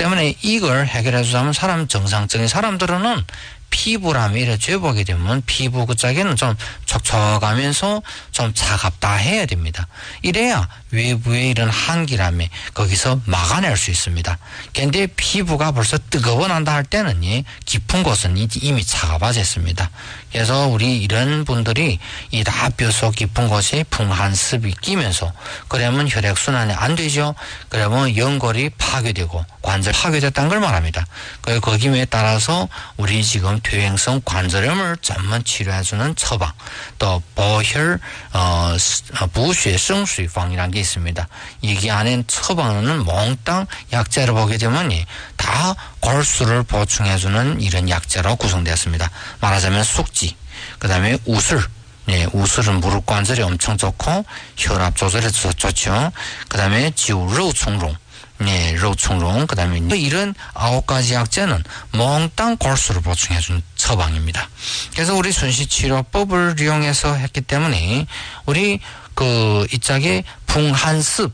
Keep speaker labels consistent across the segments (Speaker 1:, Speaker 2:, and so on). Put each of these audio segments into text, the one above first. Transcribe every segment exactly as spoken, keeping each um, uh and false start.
Speaker 1: 때문에 이걸 해결해 주자면 사람 정상적인 사람들은 피부라면 이래 죄보게 되면 피부 그 짝에는 좀 촉촉하면서 좀 차갑다 해야 됩니다. 이래야 외부에 이런 한기라면 거기서 막아낼 수 있습니다. 근데 피부가 벌써 뜨거워난다 할 때는 깊은 곳은 이미 차가워졌습니다. 그래서 우리 이런 분들이 이 납뼈 속 깊은 곳에 풍한습이 끼면서 그러면 혈액순환이 안 되죠. 그러면 연골이 파괴되고 관절 파괴됐다는 걸 말합니다. 거기에 따라서 우리 지금 퇴행성 관절염을 전문 치료해주는 처방, 또 보혈 어, 부血生水方이라는 게 있습니다. 여기 안에 처방은 몽땅 약재를 보게 되면 다 골수를 보충해주는 이런 약재로 구성되었습니다. 말하자면 숙지, 그 다음에 우슬, 네, 우슬은 무릎 관절이 엄청 좋고 혈압 조절에 좋죠. 그 다음에 지우, 러우총롱, 네, 러우총롱, 그 다음에 이런 아홉 가지 약재는 몽땅 골수를 보충해주는 처방입니다. 그래서 우리 순시치료법을 이용해서 했기 때문에 우리 그 이짝에 풍한습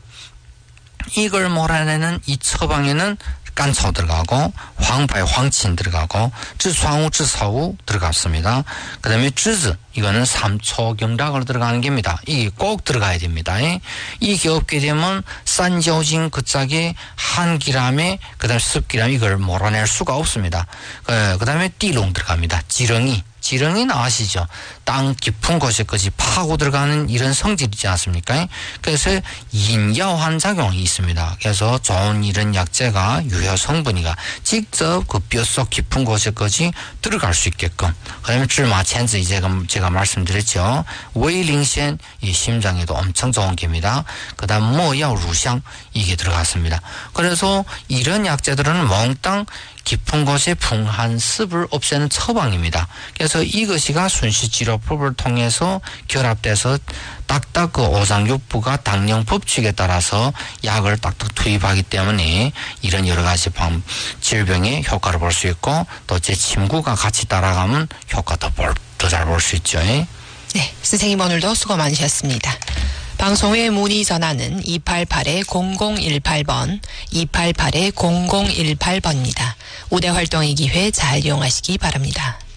Speaker 1: 이걸 몰아내는 이 처방에는 깐草 들어가고 황파에 황친 들어가고 쯔수황우 쯔사우 들어갔습니다. 그 다음에 쯔즈 이거는 삼초경락으로 들어가는 겁니다. 이게 꼭 들어가야 됩니다. 이게 없게 되면 산저진 그 짝에 한기람에 그 다음에 습기람 이걸 몰아낼 수가 없습니다. 그 다음에 띠롱 들어갑니다. 지렁이 지렁이는 아시죠? 땅 깊은 곳에까지 파고 들어가는 이런 성질이지 않습니까? 그래서 인야한 작용이 있습니다. 그래서 좋은 이런 약재가 유효 성분이가 직접 그 뼛속 깊은 곳에까지 들어갈 수 있게끔. 그다음에 쯔마첸즈 제가 제가 말씀드렸죠. 웨이링셴 이 심장에도 엄청 좋은 겁니다. 그다음 모야 루샹 이게 들어갔습니다. 그래서 이런 약재들은 몽땅 깊은 곳에 풍한습을 없애는 처방입니다. 그래서 이것이가 순시치료법을 통해서 결합돼서 딱딱 그 오장육부가 당령 법칙에 따라서 약을 딱딱 투입하기 때문에 이런 여러 가지 방, 질병의 효과를 볼 수 있고 또 제 친구가 같이 따라가면 효과 더 볼, 더 잘 볼 수 있죠. 네,
Speaker 2: 선생님 오늘도 수고 많으셨습니다. 방송의 문의 전화는 이팔팔 공공일팔 번, 이팔팔 공공일팔 번입니다. 우대 활동의 기회 잘 이용하시기 바랍니다.